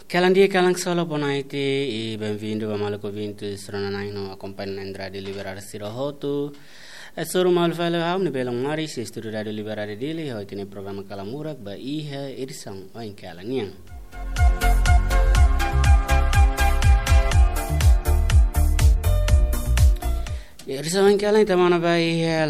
Calan dia calang solo bonaiti e benvindo a malco vinto stronanaino accompagna di liberare sirohotu e soro mal fale haun belong mari si studio radio liberare dili ho itine programa kalamurak ba iha irisang o in calaniang. Irisang calan tamana ba iha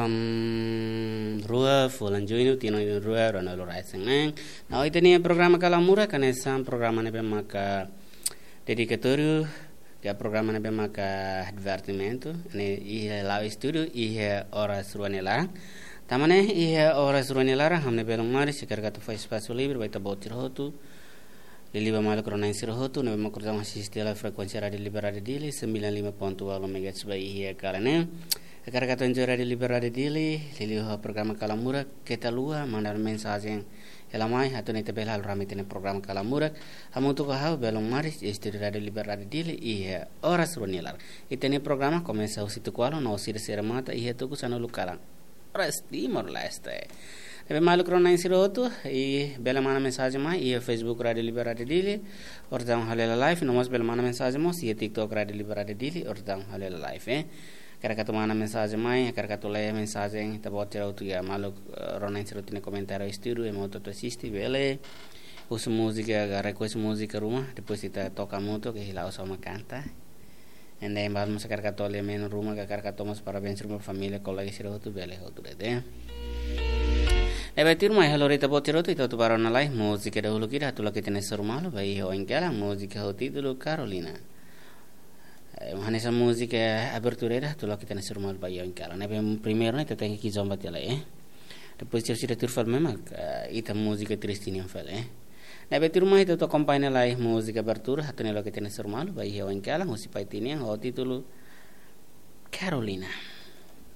rua fulan joinu tino rua rona lo raising neng na itine programa kalamurak kanesam programa ne maka dedicatório dia programa ne maka advertimento ne iha lao studio iha horas ruanelara tamane iha horas ruanelara hamne belong mari sekar kata fa espaço livre baita botir hotu liliba malak rona insir hotu ne makurta masistela frekuensi radio liberare dili 95.8 MHz ba iha kalane sekar kata enjoy radio liberare dili liliho programa kalamura kita lua mandar mensagem elamai atau nete belal ramitene program kalamurak hamutu kahau belong maris studio radio liberare dili iha horas ronilar itene programa começa o situ qualo no sir sermata iha tuku sanulu kalang horas timor leste ebe maluk rona insirotu i bela mana mensagem mai iha Facebook radio liberare dili ordang halela live nomos bela mana mensagem mo iha TikTok radio liberare dili ordang halela live Karakato mana mensagem mai, karakato leia mensagem, tá bom tirar outro dia, maluco, Ronan se tem comentário estilo, emoto tu assiste, vele, usa música, request música rumah, depois kita toca muito, que hilau sama canta, e daí vamos karakato leia men rumah, que karakato mas parabéns rumah família, colega se outro vele outro deh. Ebe tir mai halori tá bom tirar outro, então tu para na live, música dahulu kita, tu lagi tenes rumah, vai ho engkala, música ho título Carolina. Hanesa música abertura tu lo que tienes normal bayo en cara. Nebe primero ne te tengo que zomba tela Depois eu sira turfal mesmo ita música tristinha fala Nebe tur mai tu acompanha lá música abertura tu ne lo que tienes normal bayo en cara, musipai tinia o título Carolina.